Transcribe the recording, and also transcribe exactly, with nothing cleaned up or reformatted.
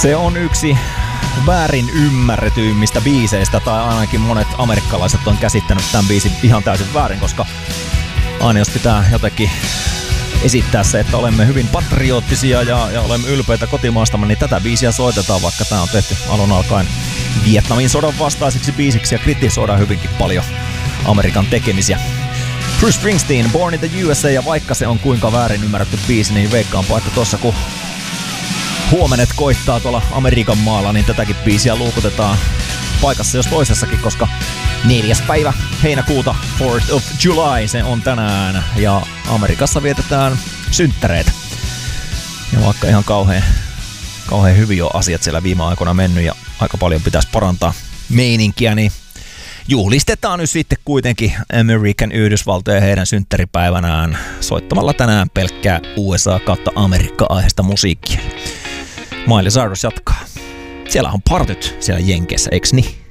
Se on yksi väärin ymmärretyimmistä biiseistä, tai ainakin monet amerikkalaiset on käsittänyt tämän biisin ihan täysin väärin, koska aina jos pitää jotenkin esittää se, että olemme hyvin patriottisia ja, ja olemme ylpeitä kotimaastamme, niin tätä biisiä soitetaan, vaikka tämä on tehty alun alkaen Vietnamin sodan vastaiseksi biisiksi ja kritisoidaan hyvinkin paljon Amerikan tekemisiä. Bruce Springsteen, Born in the U S A, ja vaikka se on kuinka väärin ymmärretty biisi, niin veikkaanpa, että tuossa kun huomenet koittaa tuolla Amerikan maalla, niin tätäkin biisiä luukutetaan paikassa jos toisessakin, koska neljäs päivä heinäkuuta, fourth of July, se on tänään, ja Amerikassa vietetään synttäreitä. Ja vaikka ihan kauhean, kauhean hyvin on asiat siellä viime aikoina mennyt ja aika paljon pitäisi parantaa meininkiä, niin juhlistetaan nyt sitten kuitenkin American Yhdysvaltoja heidän synttäripäivänään soittamalla tänään pelkkää U S A kautta Amerikka-aiheista musiikkia. Miley Cyrus jatkaa. Siellä on partyt siellä Jenkeissä, eiks niin?